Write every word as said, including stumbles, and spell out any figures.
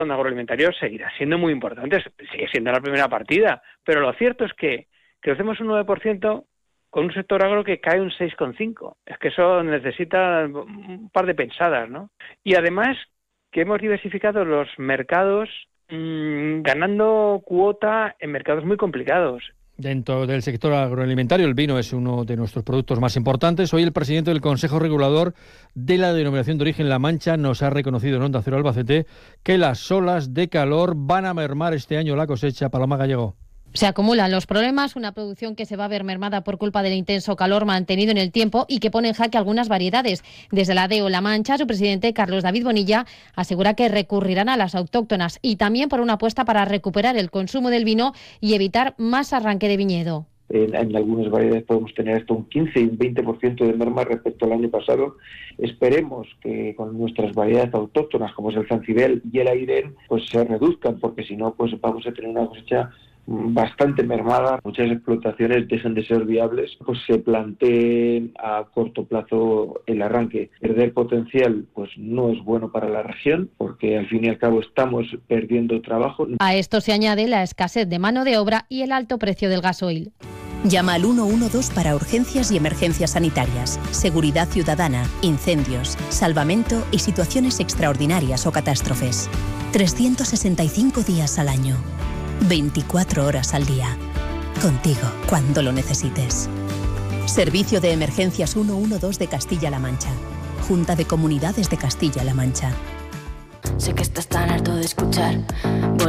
agroalimentario seguirá siendo muy importante, sigue siendo la primera partida, pero lo cierto es que crecemos un nueve por ciento con un sector agro que cae un seis coma cinco por ciento. Es que eso necesita un par de pensadas, ¿no? Y además que hemos diversificado los mercados mmm, ganando cuota en mercados muy complicados. Dentro del sector agroalimentario, el vino es uno de nuestros productos más importantes. Hoy el presidente del Consejo Regulador de la Denominación de Origen La Mancha nos ha reconocido en Onda Cero Albacete que las olas de calor van a mermar este año la cosecha. Paloma Gallego. Se acumulan los problemas, una producción que se va a ver mermada por culpa del intenso calor mantenido en el tiempo y que pone en jaque algunas variedades. Desde la D E O La Mancha, su presidente Carlos David Bonilla asegura que recurrirán a las autóctonas y también por una apuesta para recuperar el consumo del vino y evitar más arranque de viñedo. En, en algunas variedades podemos tener hasta un quince y un veinte por ciento de merma respecto al año pasado. Esperemos que con nuestras variedades autóctonas, como es el Zancibel y el Airén, pues se reduzcan, porque si no, pues vamos a tener una cosecha bastante mermada. Muchas explotaciones dejan de ser viables, pues se planteen a corto plazo el arranque. Perder potencial pues no es bueno para la región, porque al fin y al cabo estamos perdiendo trabajo. A esto se añade la escasez de mano de obra y el alto precio del gasoil. Llama al uno uno dos para urgencias y emergencias sanitarias, seguridad ciudadana, incendios, salvamento y situaciones extraordinarias o catástrofes. trescientos sesenta y cinco días al año. veinticuatro horas al día. Contigo, cuando lo necesites. Servicio de Emergencias uno uno dos de Castilla-La Mancha. Junta de Comunidades de Castilla-La Mancha. Sé que estás tan harto de escuchar